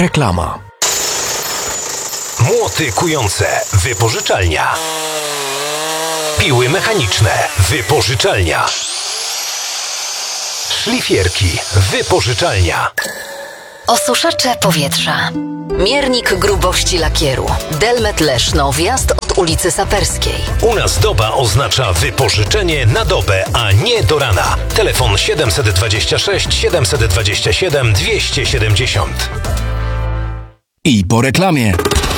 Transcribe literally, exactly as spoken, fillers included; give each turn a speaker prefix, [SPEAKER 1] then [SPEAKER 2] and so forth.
[SPEAKER 1] Reklama.
[SPEAKER 2] Młoty kujące. Wypożyczalnia. Piły mechaniczne. Wypożyczalnia. Szlifierki. Wypożyczalnia.
[SPEAKER 3] Osuszacze powietrza. Miernik grubości lakieru. Delmet Leszno, wjazd od ulicy Saperskiej.
[SPEAKER 2] U nas doba oznacza wypożyczenie na dobę, a nie do rana. Telefon siedem dwa sześć, siedem dwa siedem, dwieście siedemdziesiąt.
[SPEAKER 1] I po reklamie.